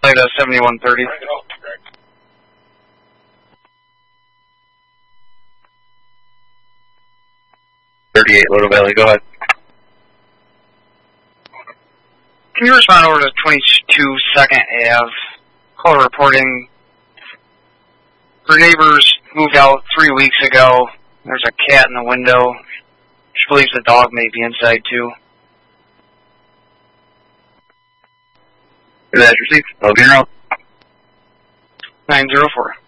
Flight 7130. 38, Little Valley, go ahead. Can you respond over to 22 2nd Ave? Call reporting. Her neighbors moved out 3 weeks ago. There's a cat in the window. She believes the dog may be inside too. Good address, I'll be around. 904.